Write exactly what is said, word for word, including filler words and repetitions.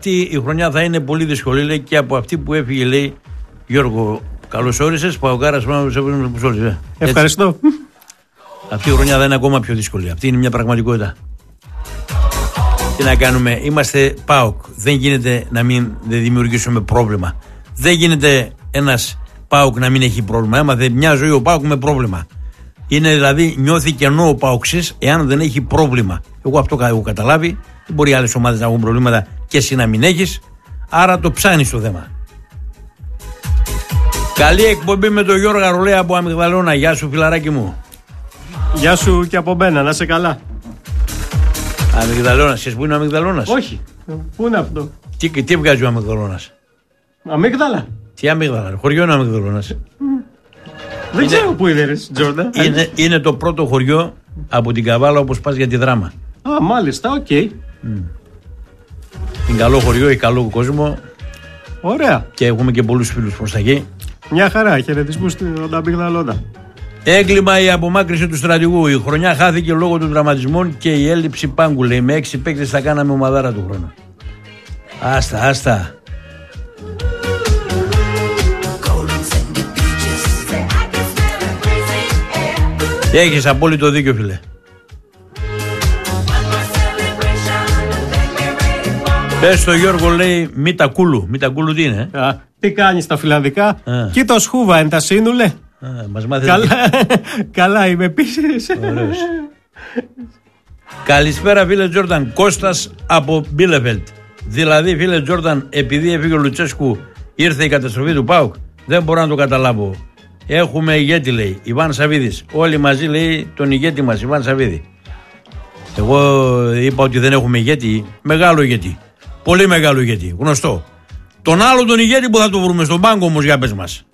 Αυτή η χρονιά θα είναι πολύ δύσκολη, λέει, και από αυτή που έφυγε, λέει, Γιώργο, καλώς όρισες, Παοκάρας, που Ευχαριστώ. Αυτή η χρονιά θα είναι ακόμα πιο δύσκολη. Αυτή είναι μια πραγματικότητα. Τι να κάνουμε, είμαστε ΠΑΟΚ. Δεν γίνεται να μην δεν δημιουργήσουμε πρόβλημα. Δεν γίνεται ένας ΠΑΟΚ να μην έχει πρόβλημα. Έμαθε μια ζωή ο ΠΑΟΚ με πρόβλημα. Είναι δηλαδή, νιώθει κενό ο ΠΑΟΚΣης εάν δεν έχει πρόβλημα. Εγώ αυτό έχω καταλάβει. Δεν μπορεί άλλες ομάδες να έχουν προβλήματα και εσύ να μην έχεις. Άρα το ψάχνεις το θέμα. Καλή εκπομπή με τον Γιώργο Αρολέα από Αμυγδαλώνα. Γεια σου, φιλαράκι μου. Γεια σου και από μένα, να είσαι καλά. Αμυγδαλώνας, ξέρεις που είναι ο Αμυγδαλώνας? Όχι. Πού είναι αυτό? Τι, τι βγάζει ο Αμυγδαλώνας? Αμύγδαλα. Τι αμύγδαλα, χωριό είναι ο Αμυγδαλώνας. Δεν είναι... ξέρω πού είναι, Τζόρντα. Είναι, είναι το πρώτο χωριό από την Καβάλα όπως πας για τη Δράμα. Α, μάλιστα, οκ. Okay. Mm. Είναι καλό χωριό, έχει καλό κόσμο. Ωραία. Και έχουμε και πολλούς φίλους προς τα εκεί. Μια χαρά, χαιρετισμούς στην Αμυγδαλώνα. Έγκλημα η απομάκρυνση του στρατηγού. Η χρονιά χάθηκε λόγω των τραυματισμών και η έλλειψη πάγκου, λέει. Με έξι παίκτες θα κάναμε ομαδάρα του χρόνου. Άστα, άστα. Έχεις απόλυτο δίκιο, φίλε. Πες στο Γιώργο, λέει, μήτα κούλου. Μήτα κούλου τι είναι? Α, τι κάνεις στα φιλανδικά? Κοίτα σχούβα εν τα σύνουλε. Α, μας μάθε... Καλά, καλά είμαι επίσης. Ωραίος. Καλησπέρα, φίλε Τζόρνταν. Κώστας από Μπίλεφελτ. Δηλαδή, φίλε Τζόρνταν, επειδή έφυγε ο Λουτσέσκου, ήρθε η καταστροφή του ΠΑΟΚ. Δεν μπορώ να το καταλάβω. Έχουμε ηγέτη, λέει, Ιβάν Σαββίδης. Όλοι μαζί, λέει, τον ηγέτη μας, Ιβάν Σαββίδη. Εγώ είπα ότι δεν έχουμε ηγέτη. Μεγάλο ηγέτη. Πολύ μεγάλο ηγέτη. Γνωστό. Τον άλλο τον ηγέτη που θα το βρούμε στον πάγκο όμως, για πες μας.